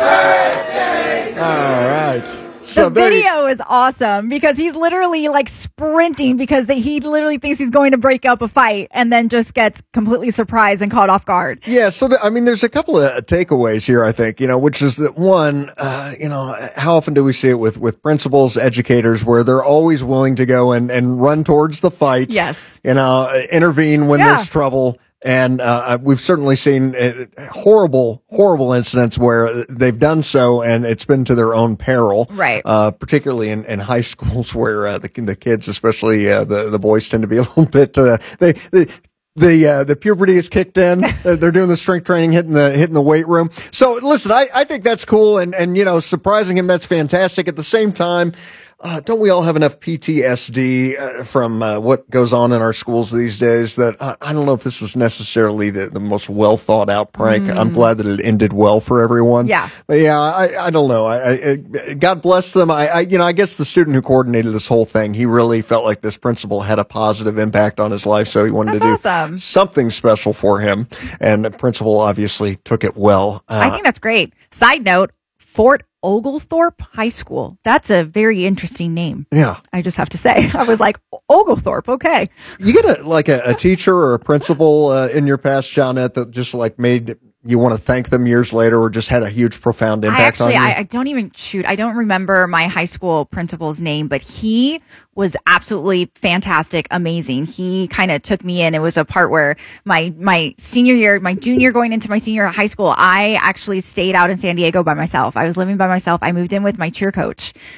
All right. So the video is awesome because he's literally like sprinting because he literally thinks he's going to break up a fight and then just gets completely surprised and caught off guard. Yeah. So, there's a couple of takeaways here, I think, which is that one, how often do we see it with principals, educators, where they're always willing to go and run towards the fight? Yes. Intervene when there's trouble. And we've certainly seen horrible incidents where they've done so, and it's been to their own peril. Right. Particularly in high schools where the kids, especially the boys, tend to be a little bit. The puberty is kicked in. They're doing the strength training, hitting the weight room. So listen, I think that's cool, and surprising him, that's fantastic. At the same time, don't we all have enough PTSD from what goes on in our schools these days that I don't know if this was necessarily the most well thought out prank. I'm glad that it ended well for everyone. Yeah. But yeah, I don't know. I God bless them. I guess the student who coordinated this whole thing, he really felt like this principal had a positive impact on his life, so he wanted to do something special for him. And the principal obviously took it well. I think that's great. Side note, Fort Oglethorpe High School. That's a very interesting name. Yeah. I just have to say. I was like, Oglethorpe, okay. You get a teacher or a principal in your past, Johnette, that just made you want to thank them years later or just had a huge, profound impact on you? I don't remember my high school principal's name, but he was absolutely fantastic, amazing. He kind of took me in. It was a part where my senior year, my junior going into my senior high school, I actually stayed out in San Diego by myself. I was living by myself. I moved in with my cheer coach.